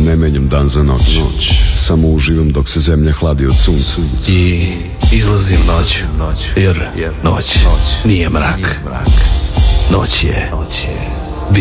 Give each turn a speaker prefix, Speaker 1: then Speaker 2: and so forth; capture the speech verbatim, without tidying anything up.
Speaker 1: ne menjam dan za noć, noć. Samo uživam dok se zemlja hladi od sunca.
Speaker 2: I izlazim noć, jer noć nije mrak. Noć je